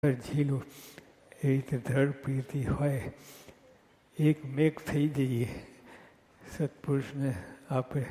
ઝીલું એ રીતે દ્રઢ પ્રીતિ હોય, એક મેઘ થઈ જઈએ સત્પુરુષને આપણે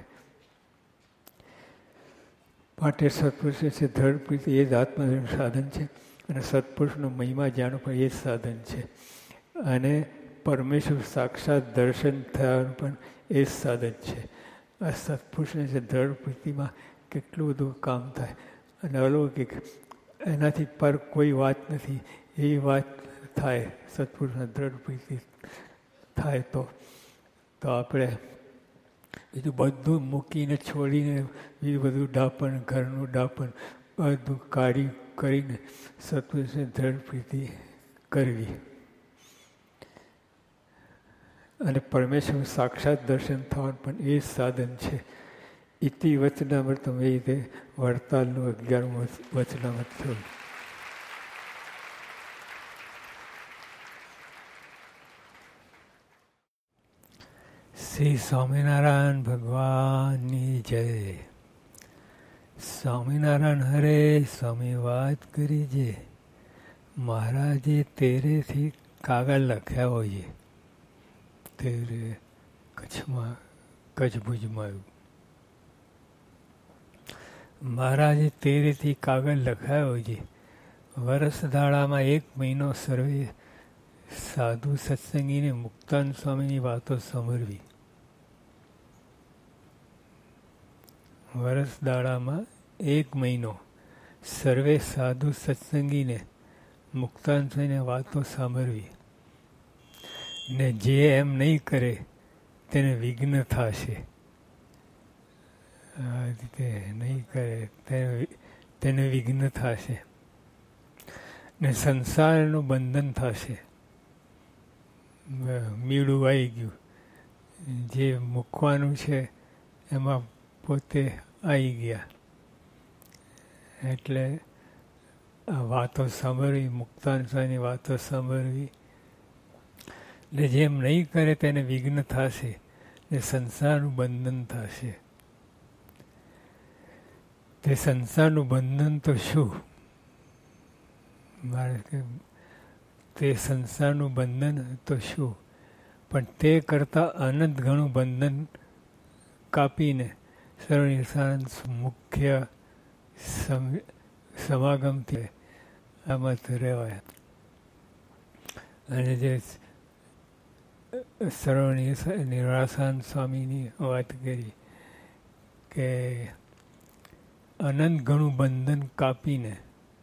માટે. સત્પુરુષ છે દ્રઢ પ્રીતિ, એ જ આત્મધર્મ સાધન છે અને સત્પુરુષનો મહિમા જાણવું પણ એ જ સાધન છે અને પરમેશ્વર સાક્ષાત દર્શન થવાનું પણ એ જ સાધન છે. આ સત્પુરુષને છે દ્રઢ પ્રીતિમાં કેટલું બધું કામ થાય અને અલૌકિક, એનાથી પર કોઈ વાત નથી એવી વાત થાય. સત્પુરુષના દ્રઢ પ્રીતિ થાય તો આપણે બીજું બધું મૂકીને છોડીને બીજું બધું ડાપણ, ઘરનું ડાપણ બધું કાઢી કરીને સત્પુરુષને દ્રઢ પ્રીતિ કરવી અને પરમેશ્વર સાક્ષાત દર્શન થવાનું પણ એ જ સાધન છે. ઇતિ વચનામૃતમ, એ રીતે વડતાલનું 11મું વચનામૃત થયું. શ્રી સ્વામિનારાયણ ભગવાનની જય. સ્વામિનારાયણ હરે સ્વામી વાત કરી છે. મહારાજે તેરેથી કાગળ લખ્યા હોય, તેરે કચ્છમાં, કચ્છ ભુજમાં આવ્યું. મહારાજે તેરેથી કાગળ લખાયો હોય છે. વરસ દાડામાં 1 મહિનો સર્વે સાધુ સત્સંગીને મુક્તાન સ્વામીની વાતો સાંભળવી. વરસ દાડામાં 1 મહિનો સર્વે સાધુ સત્સંગીને મુક્તાન સ્વામીની વાતો સાંભળવી ને જે એમ નહીં કરે તેને વિઘ્ન થશે. આ રીતે નહીં કરે તેને વિઘ્ન થશે ને સંસારનું બંધન થશે. મીડું આવી ગયું, જે મૂકવાનું છે એમાં પોતે આવી ગયા. એટલે આ વાતો સાંભળવી, મુક્તાન સ્વામીની વાતો સાંભળવી ને જેમ નહીં કરે તેને વિઘ્ન થશે ને સંસારનું બંધન થશે. તે સંસારનું બંધન તો શું? તે સંસારનું બંધન તો શું, પણ તે કરતાં અનંત ઘણું બંધન કાપીને સર્વનિર્સાન મુખ્ય સમાગમથી આમાં રહેવાય. અને જે સર્વનિરાસાન સ્વામીની વાત કરી કે અનંત ઘણું બંધન કાપીને,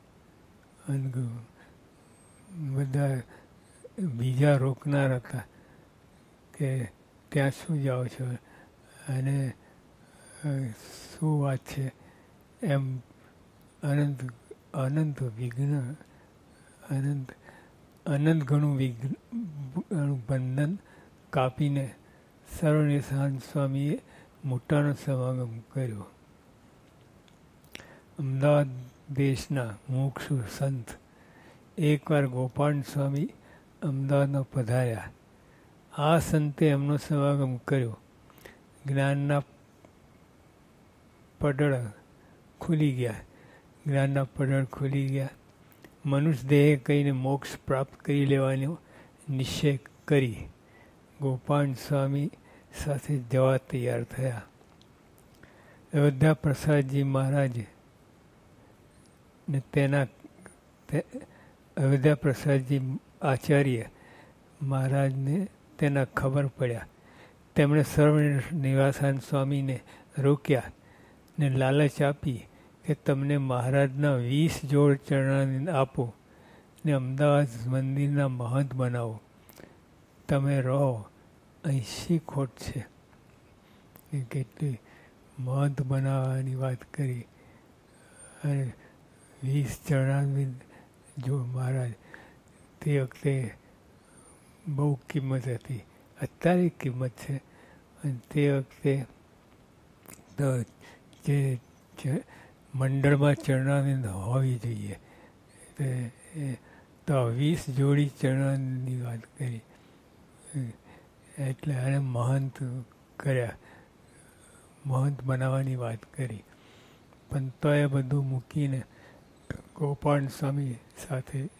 બધા બીજા રોકનાર હતા કે ત્યાં શું જાઓ છો અને શું વાત છે, એમ અનંત વિઘ્ન, અનંત ઘણું બંધન કાપીને સર્વનિર્સાન સ્વામીએ મોટાનો સમાગમ કર્યો. અમદાવાદ દેશના મુમુક્ષુ સંત એકવાર ગોપાલ સ્વામી અમદાવાદમાં પધાર્યા. આ સંતે એમનો સમાગમ કર્યો. જ્ઞાનના પડળ ખુલી ગયા, જ્ઞાનના પડળ ખુલી ગયા. મનુષ્ય દેહે કહીને મોક્ષ પ્રાપ્ત કરી લેવાનો નિશ્ચય કરી ગોપાલ સ્વામી સાથે જવા તૈયાર થયા. અયોધ્યા પ્રસાદજી મહારાજ ને અયોધ્યા પ્રસાદજી આચાર્ય મહારાજને તેના ખબર પડ્યા. તેમણે સર્વનિવાસાન સ્વામીને રોક્યા ને લાલચ આપી કે તમને મહારાજના 20 જોડ ચરણાનંદ આપો ને અમદાવાદ મંદિરના મહંત બનાવો. તમે રહો, અહીં શી ખોટ છે? એ કેટલી મહંત બનાવવાની વાત કરી અને 20 ચરણાનંદ જો મહારાજ, તે વખતે બહુ કિંમત હતી, અત્યારે કિંમત છે અને તે વખતે તો જે મંડળમાં ચરણાનંદ હોવી જોઈએ. તો 20 જોડી ચરણાનંદની વાત કરી એટલે એને મહંત કર્યા, મહંત બનાવવાની વાત કરી. પણ તો એ બધું મૂકીને ગોપાલ સ્વામી સાથે